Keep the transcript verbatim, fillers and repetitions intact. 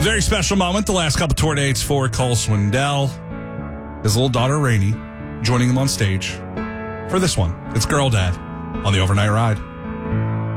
Very special moment. The last couple tour dates for Cole Swindell. His little daughter, Rainey, joining him on stage for this one. It's Girl Dad on the Overnight Ride.